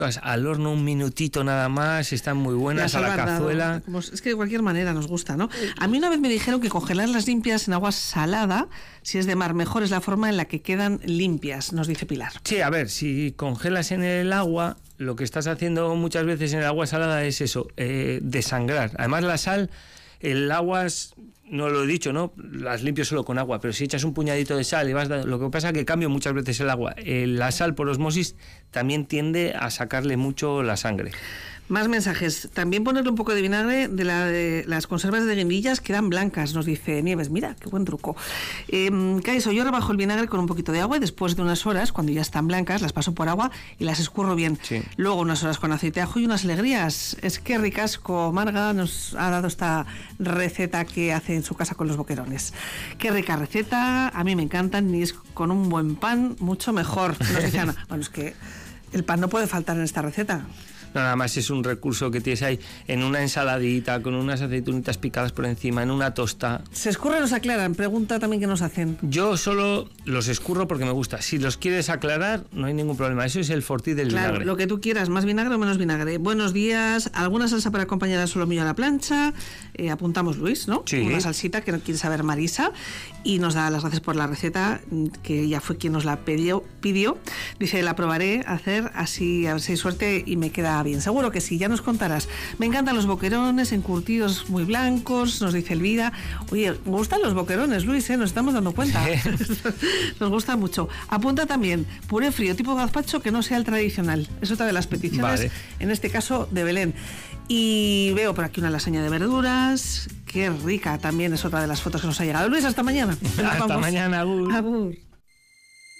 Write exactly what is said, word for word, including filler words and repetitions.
Al horno un minutito nada más, están muy buenas, a la cazuela. Es que de cualquier manera nos gusta, ¿no? A mí una vez me dijeron que congelar las limpias en agua salada, si es de mar mejor, es la forma en la que quedan limpias, nos dice Pilar. Sí, a ver, si congelas en el agua, lo que estás haciendo muchas veces en el agua salada es eso, eh, desangrar. Además la sal, el agua... Es, no lo he dicho, ¿no? Las limpio solo con agua, pero si echas un puñadito de sal y vas... Lo que pasa es que cambio muchas veces el agua. Eh, la sal por osmosis también tiende a sacarle mucho la sangre. Más mensajes. También ponerle un poco de vinagre de, la, de las conservas de guindillas quedan blancas, nos dice Nieves. Mira, qué buen truco. Eh, ¿Qué eso? Yo rebajo el vinagre con un poquito de agua y después de unas horas, cuando ya están blancas, las paso por agua y las escurro bien. Sí. Luego unas horas con aceite de ajo y unas alegrías. Es que Ricasco Marga nos ha dado esta receta que hace en su casa con los boquerones. Qué rica receta, a mí me encantan y es con un buen pan mucho mejor. Nos dice Ana. Bueno, es que el pan no puede faltar en esta receta. No, nada más es un recurso que tienes ahí en una ensaladita, con unas aceitunitas picadas por encima, en una tosta. ¿Se escurren o se aclaran? Pregunta también que nos hacen. Yo solo los escurro porque me gusta. Si los quieres aclarar, no hay ningún problema. Eso es el fortí del claro, vinagre. Lo que tú quieras, más vinagre o menos vinagre. Buenos días. ¿Alguna salsa para acompañar al solomillo a la plancha? Eh, apuntamos, Luis, ¿no? Sí. Una salsita que no quiere saber Marisa. Y nos da las gracias por la receta, que ella fue quien nos la pidió. pidió. Dice, la probaré a hacer así, a ver si hay suerte y me queda bien. Seguro que sí, ya nos contarás. Me encantan los boquerones, encurtidos muy blancos, nos dice Elvira. Oye, me gustan los boquerones, Luis, ¿eh? Nos estamos dando cuenta. Nos gusta mucho. Apunta también, puré frío, tipo gazpacho, que no sea el tradicional. Es otra de las peticiones, vale. En este caso de Belén. Y veo por aquí una lasaña de verduras. Qué rica también, es otra de las fotos que nos ha llegado. Luis, hasta mañana. Hasta mañana, Agur. Agur.